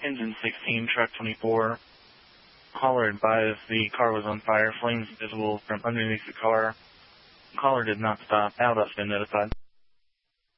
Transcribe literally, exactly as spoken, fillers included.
Engine sixteen, truck twenty-four. Caller advised the car was on fire, flames visible from underneath the car. Caller did not stop. Outlet's been notified.